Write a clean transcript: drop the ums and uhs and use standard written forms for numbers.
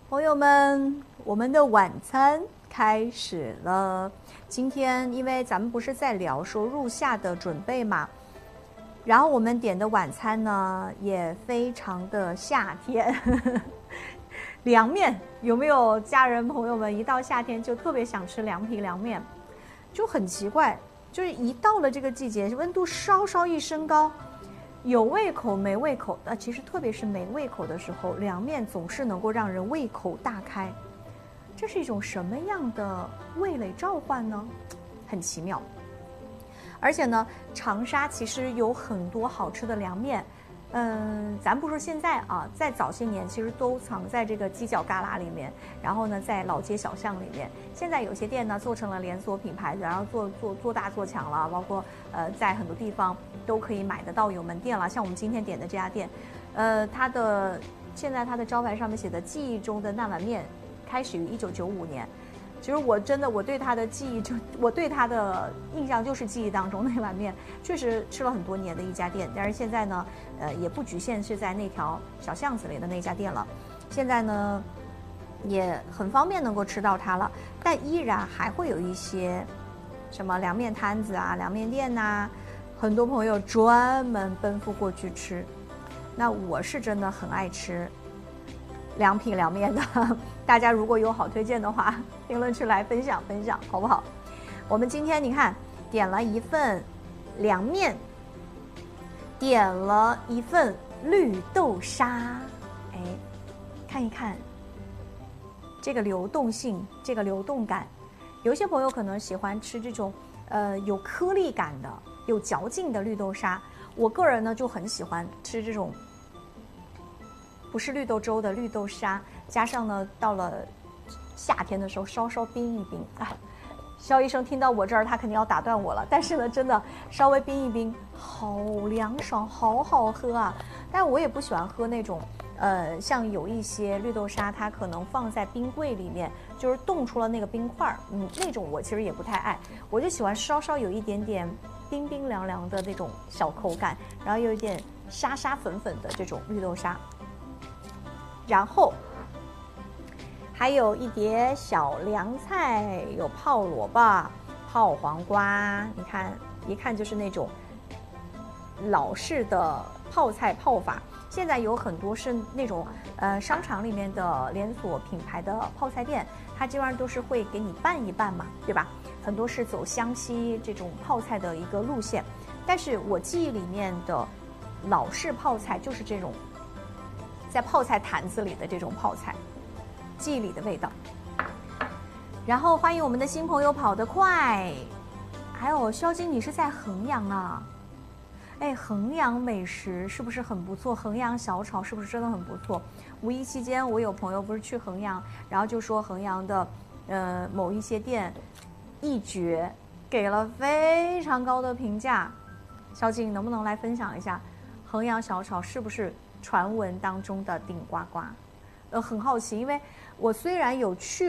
朋友们，我们的晚餐开始了。今天因为咱们不是在聊说入夏的准备嘛，然后我们点的晚餐呢也非常的夏天。凉面，有没有家人朋友们一到夏天就特别想吃凉皮凉面？就很奇怪，就是一到了这个季节，温度稍稍一升高，有胃口没胃口，其实特别是没胃口的时候，凉面总是能够让人胃口大开。这是一种什么样的味蕾召唤呢？很奇妙。而且呢，长沙其实有很多好吃的凉面。咱不说现在啊，在早些年其实都藏在这个犄角旮旯里面，然后呢，在老街小巷里面。现在有些店呢做成了连锁品牌，然后做大做强了，包括在很多地方都可以买得到，有门店了。像我们今天点的这家店，现在它的招牌上面写的记忆中的那碗面，开始于1995年。其实我对它的记忆，我对它的印象就是记忆当中那碗面，确实吃了很多年的一家店。但是现在呢，也不局限是在那条小巷子里的那家店了，现在呢也很方便能够吃到它了。但依然还会有一些什么凉面摊子啊、凉面店呐，很多朋友专门奔赴过去吃。那我是真的很爱吃凉皮凉面的，大家如果有好推荐的话，评论区来分享分享，好不好？我们今天你看点了一份凉面，点了一份绿豆沙，看一看这个流动性，这个流动感。有一些朋友可能喜欢吃这种有颗粒感的、有嚼劲的绿豆沙，我个人呢就很喜欢吃这种不是绿豆粥的绿豆沙，加上呢到了夏天的时候稍稍冰一冰啊。肖医生听到我这儿，他肯定要打断我了。但是呢，真的稍微冰一冰，好凉爽，好好喝啊！但我也不喜欢喝那种，像有一些绿豆沙，它可能放在冰柜里面，就是冻出了那个冰块，那种我其实也不太爱。我就喜欢稍稍有一点点冰冰凉凉的那种小口感，然后有一点沙沙粉粉的这种绿豆沙。然后还有一碟小凉菜，有泡萝卜、泡黄瓜，你看一看就是那种老式的泡菜泡法。现在有很多是那种商场里面的连锁品牌的泡菜店，它基本上都是会给你拌一拌嘛，对吧？很多是走湘西这种泡菜的一个路线，但是我记忆里面的老式泡菜就是这种在泡菜坛子里的这种泡菜，记忆里的味道。然后欢迎我们的新朋友跑得快，还有肖金，你是在衡阳啊？衡阳美食是不是很不错？衡阳小炒是不是真的很不错？五一期间我有朋友不是去衡阳，然后就说衡阳的某一些店一绝，给了非常高的评价。肖金能不能来分享一下衡阳小炒是不是传闻当中的顶呱呱？很好奇，因为我虽然有去